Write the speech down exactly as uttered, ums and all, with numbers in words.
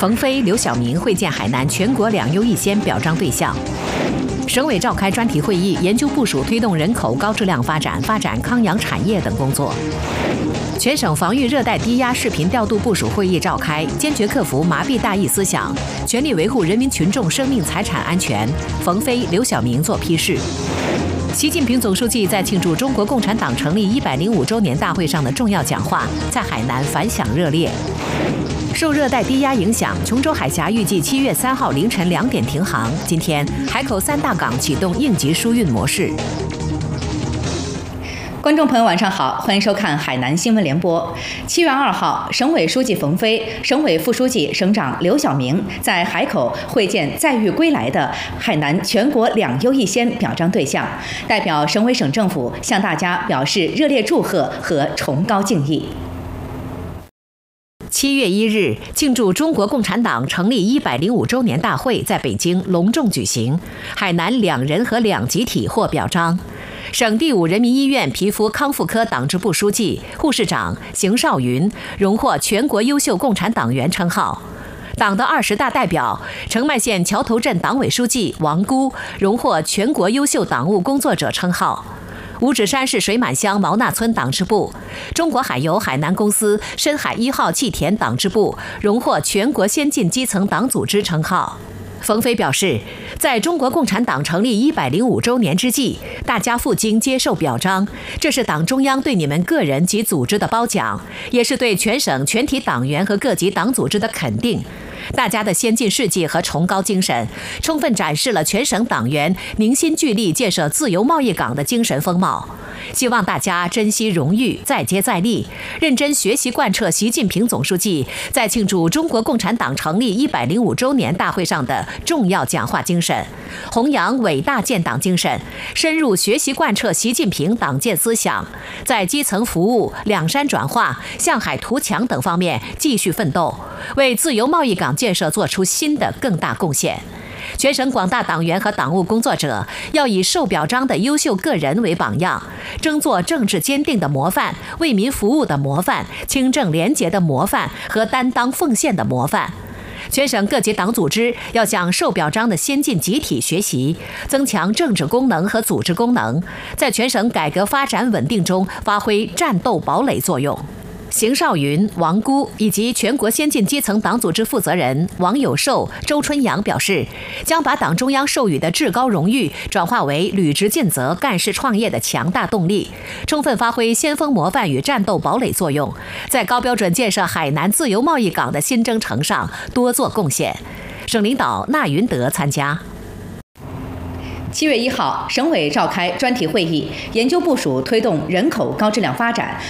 冯飞、刘晓明会见海南全国两优一先表彰对象。省委召开专题会议，研究部署推动人口高质量发展、发展康养产业等工作。全省防御热带低压视频调度部署会议召开，坚决克服麻痹大意思想，全力维护人民群众生命财产安全。冯飞、刘晓明作批示。习近平总书记在庆祝中国共产党成立一百零五周年大会上的重要讲话，在海南反响热烈。受热带低压影响，琼州海峡预计七月三号凌晨两点停航。今天，海口三大港启动应急疏运模式。 观众朋友，晚上好，欢迎收看海南新闻联播。七月二号，省委书记冯飞、省委副书记、省长刘晓明在海口会见载誉归来的海南全国两优一先表彰对象，代表省委省政府向大家表示热烈祝贺和崇高敬意。 七月一日，庆祝中国共产党成立一百零五周年大会在北京隆重举行，海南两人和两集体获表彰。省第五人民医院皮肤康复科党支部书记、护士长邢少云荣获全国优秀共产党员称号。党的二十大代表澄迈县桥头镇党委书记王姑荣获全国优秀党务工作者称号。五指山市水满乡毛纳村党支部、中国海油海南公司深海一号气田党支部荣获全国先进基层党组织称号。冯飞表示，在中国共产党成立一百零五周年之际，大家赴京接受表彰，这是党中央对你们个人及组织的褒奖，也是对全省全体党员和各级党组织的肯定。大家的先进事迹和崇高精神，充分展示了全省党员凝心聚力建设自由贸易港的精神风貌。希望大家珍惜荣誉，再接再厉，认真学习贯彻习近平总书记在庆祝中国共产党成立一百零五周年大会上的重要讲话精神，弘扬伟大建党精神，深入学习贯彻习近平党建思想，在基层服务、两山转化、向海图强等方面继续奋斗，为自由贸易港建设做出新的更大贡献。全省广大党员和党务工作者要以受表彰的优秀个人为榜样，争做政治坚定的模范、为民服务的模范、清正廉洁的模范和担当奉献的模范。全省各级党组织要向受表彰的先进集体学习，增强政治功能和组织功能，在全省改革发展稳定中发挥战斗堡垒作用。邢少云、王姑以及全国先进基层党组织负责人王有寿、周春阳表示，将把党中央授予的至高荣誉转化为履职尽责、干事创业的强大动力，充分发挥先锋模范与战斗堡垒作用，在高标准建设海南自由贸易港的新征程上多做贡献。省领导纳云德参加。 七月一号，省委召开专题会议，研究部署推动人口高质量发展、